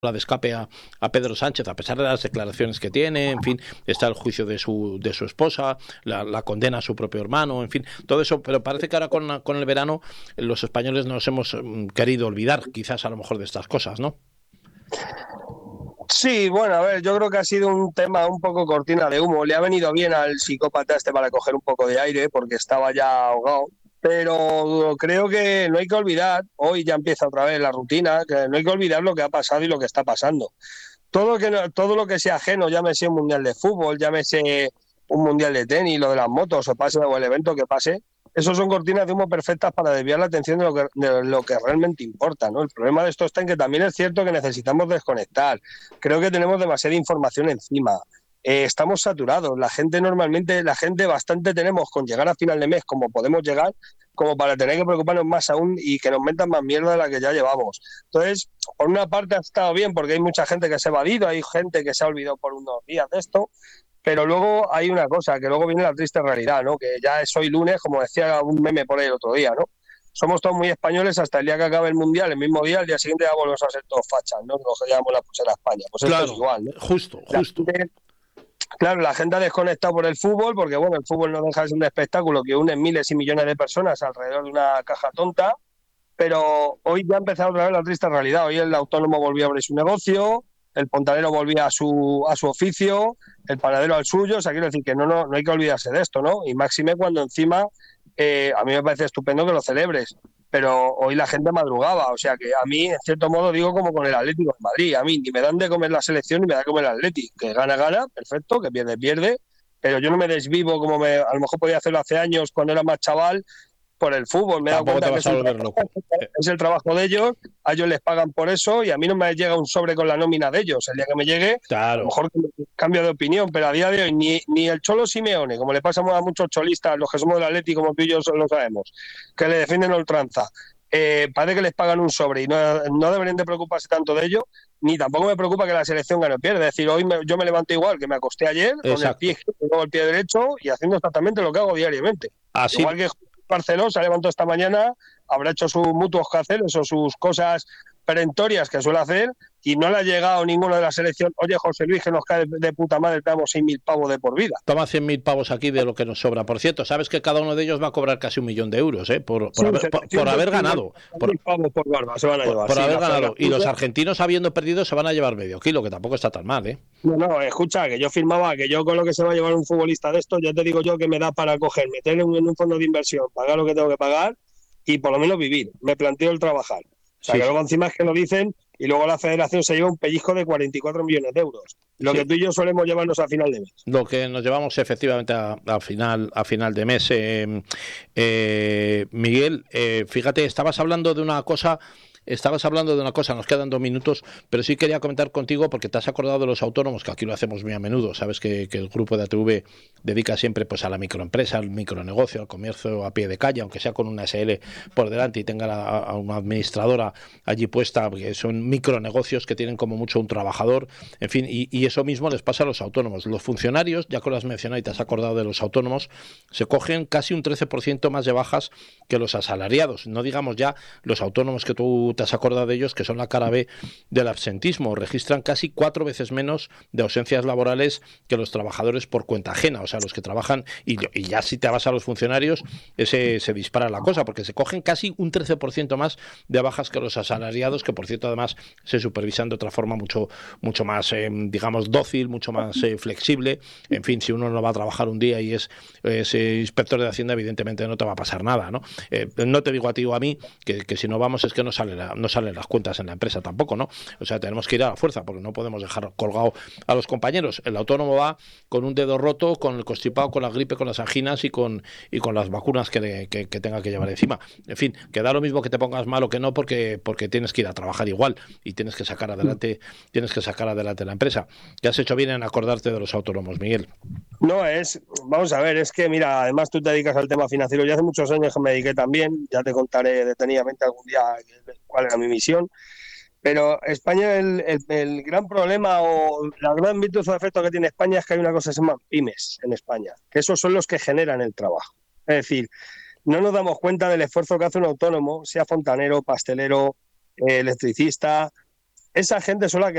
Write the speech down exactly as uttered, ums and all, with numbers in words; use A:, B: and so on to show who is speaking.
A: de escape a, a Pedro Sánchez, a pesar de las declaraciones que tiene, en fin, está el juicio de su de su esposa, la, la condena a su propio hermano, en fin, todo eso, pero parece que ahora con, con el verano los españoles nos hemos mm, querido olvidar, quizás a lo mejor de estas cosas, ¿no?
B: Sí, bueno, a ver, yo creo que ha sido un tema un poco cortina de humo. Le ha venido bien al psicópata este para coger un poco de aire porque estaba ya ahogado. Pero creo que no hay que olvidar, hoy ya empieza otra vez la rutina, que no hay que olvidar lo que ha pasado y lo que está pasando. Todo, que no- todo lo que sea ajeno, llámese un mundial de fútbol, llámese un mundial de tenis, lo de las motos o pase o el evento que pase, esos son cortinas de humo perfectas para desviar la atención de lo que, de lo que realmente importa, ¿no? El problema de esto está en que también es cierto que necesitamos desconectar. Creo que tenemos demasiada información encima. Eh, estamos saturados. La gente normalmente, la gente bastante tenemos con llegar a final de mes como podemos llegar, como para tener que preocuparnos más aún y que nos metan más mierda de la que ya llevamos. Entonces, por una parte ha estado bien porque hay mucha gente que se ha evadido, hay gente que se ha olvidado por unos días de esto, pero luego hay una cosa, que luego viene la triste realidad, ¿no? Que ya es hoy lunes, como decía un meme por ahí el otro día, ¿no? Somos todos muy españoles hasta el día que acabe el Mundial, el mismo día, el día siguiente ya volvemos a ser todos fachas, ¿no? Nos llevamos la pulsera a España. Pues esto es
A: Claro,
B: igual, ¿no?
A: justo,
B: La
A: justo.
B: gente, claro, la gente ha desconectado por el fútbol, porque bueno, el fútbol no deja de ser un espectáculo que une miles y millones de personas alrededor de una caja tonta, pero hoy ya ha empezado otra vez la triste realidad. Hoy el autónomo volvió a abrir su negocio, el fontanero volvía a su, a su oficio, el panadero al suyo. O sea, quiero decir que no, no, no hay que olvidarse de esto, ¿no? Y máxime cuando encima, eh, a mí me parece estupendo que lo celebres, pero hoy la gente madrugaba. O sea, que a mí, en cierto modo, digo como con el Atlético de Madrid. A mí ni me dan de comer la selección ni me da de comer el Atlético. Que gana, gana, perfecto, que pierde, pierde. Pero yo no me desvivo como me, a lo mejor podía hacerlo hace años cuando era más chaval por el fútbol. Me he dado
A: Tampoco te
B: cuenta que
A: vas
B: es
A: a
B: un
A: volver
B: trabajo,
A: loco. Eh,
B: es el trabajo de ellos, a ellos les pagan por eso y a mí no me llega un sobre con la nómina de ellos. El día que me llegue, a lo
A: Claro.
B: mejor cambio de opinión, pero a día de hoy ni, ni el Cholo Simeone, como le pasa a muchos cholistas, los que somos del Atleti, como tú y yo lo sabemos, que le defienden a ultranza, eh, parece que les pagan un sobre y no, no deberían de preocuparse tanto de ello, ni tampoco me preocupa que la selección gane o pierda. Es decir, hoy me, yo me levanto igual que me acosté ayer, con el pie
A: Exacto.
B: izquierdo y luego el pie derecho y haciendo exactamente lo que hago diariamente.
A: Así,
B: Igual que Barceló se ha levantado esta mañana, habrá hecho sus mutuos quehaceres o sus cosas perentorias que suele hacer y no le ha llegado ninguno de la selección. Oye, José Luis, que nos cae de puta madre, te damos seis mil pavos de por vida.
A: toma cien mil pavos aquí de lo que nos sobra. Por cierto, sabes que cada uno de ellos va a cobrar casi un millón de euros, ¿eh? Por, por
B: Sí,
A: haber, por, por
B: setecientos
A: haber
B: cincuenta
A: ganado. Por,
B: mil pavos por barba se van a
A: por,
B: llevar.
A: por
B: Sí,
A: haber
B: la
A: ganado. Y los
B: la-
A: argentinos, habiendo perdido, se van a llevar medio kilo, que tampoco está tan mal, ¿eh?
B: No, no, escucha, que yo firmaba que yo con lo que se va a llevar un futbolista de esto, ya te digo yo que me da para coger, meterle en un fondo de inversión, pagar lo que tengo que pagar y por lo menos vivir. Me planteo el trabajar. O sea,
A: Sí,
B: que luego encima es que lo dicen y luego la federación se lleva un pellizco de cuarenta y cuatro millones de euros. Lo
A: sí.
B: que tú y yo solemos llevarnos a final de mes.
A: Lo que nos llevamos efectivamente a, a final a final de mes. Eh, eh, Miguel, eh, fíjate, estabas hablando de una cosa. Estabas hablando de una cosa, nos quedan dos minutos, pero sí quería comentar contigo porque te has acordado de los autónomos, que aquí lo hacemos muy a menudo. Sabes que, que el grupo de A T V dedica siempre pues a la microempresa, al micronegocio, al comercio a pie de calle, aunque sea con una S L por delante y tenga la, a una administradora allí puesta, porque son micronegocios que tienen como mucho un trabajador, en fin, y, y eso mismo les pasa a los autónomos. Los funcionarios, ya que lo has mencionado y te has acordado de los autónomos, se cogen casi un trece por ciento más de bajas que los asalariados. No digamos ya los autónomos que tú te has acordado de ellos, que son la cara B del absentismo. Registran casi cuatro veces menos de ausencias laborales que los trabajadores por cuenta ajena, o sea, los que trabajan, y, y ya si te vas a los funcionarios, ese se dispara la cosa, porque se cogen casi un trece por ciento más de bajas que los asalariados, que por cierto además se supervisan de otra forma mucho, mucho más, eh, digamos, dócil, mucho más eh, flexible. En fin, si uno no va a trabajar un día y es, es eh, inspector de Hacienda, evidentemente no te va a pasar nada, ¿no? Eh, no te digo a ti o a mí que, que si no vamos es que no sale la, no salen las cuentas en la empresa tampoco, ¿no? O sea, tenemos que ir a la fuerza porque no podemos dejar colgado a los compañeros. El autónomo va con un dedo roto, con el constipado, con la gripe, con las anginas y con, y con las vacunas que, le, que, que tenga que llevar encima. En fin, que da lo mismo que te pongas mal o que no, porque, porque tienes que ir a trabajar igual y tienes que sacar adelante, tienes que sacar adelante la empresa. Ya has hecho bien en acordarte de los autónomos, Miguel.
B: No es, vamos a ver, es que mira, además tú te dedicas al tema financiero. Yo hace muchos años que me dediqué también, ya te contaré detenidamente algún día cuál era mi misión. Pero España, el, el, el gran problema o la gran virtud o defecto que tiene España es que hay una cosa que se llama pymes en España, que esos son los que generan el trabajo. Es decir, no nos damos cuenta del esfuerzo que hace un autónomo, sea fontanero, pastelero, eh, electricista, esa gente son la que